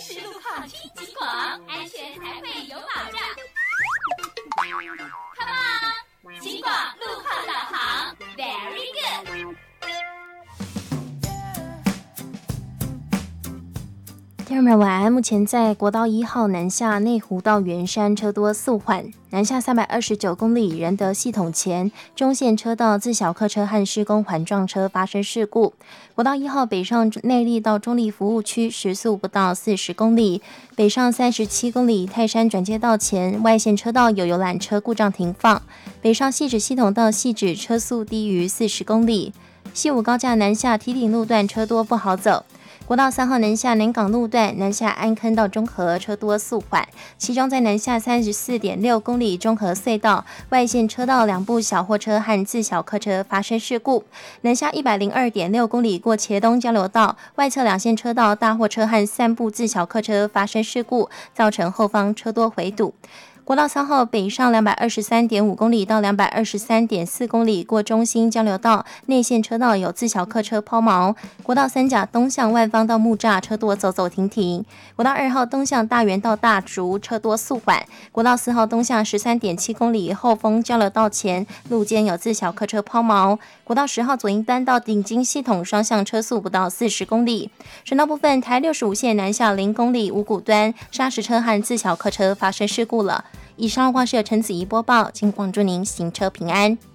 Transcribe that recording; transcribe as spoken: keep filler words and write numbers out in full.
实路况听警广，安全才会有保障。Come on， 警广路况导航 ，Very good。 听众朋友晚安，目前在国道一号南下内湖到圆山车多速缓，南下三百二十九公里仁德系统前中线车道自小客车和施工环撞车发生事故。国道一号北上内坜到中坜服务区时速不到四十公里，北上三十七公里泰山转接道前外线车道有游览车故障停放，北上汐止系统到汐止车速低于四十公里。西武高架南下堤顶路段车多不好走。国道三号南下南港路段南下安坑到中和车多速缓，其中在南下 三十四点六公里中和隧道外线车道两部小货车和自小客车发生事故，南下 一百零二点六公里过茄东交流道外侧两线车道大货车和三部自小客车发生事故，造成后方车多回堵。国道三号北上 两百二十三点五公里到 两百二十三点四公里过中兴交流道内线车道有自小客车抛锚。国道三甲东向万方到木栅车多走走停停。国道二号东向大园到大竹车多速缓。国道四号东向 十三点七公里后丰交流道前路肩有自小客车抛锚。国道十号左营端到顶金系统双向车速不到四十公里。省道部分，台六十五线南下零公里五股端砂石车和自小客车发生事故了。以上话是由陈子怡播报，请广祝您行车平安。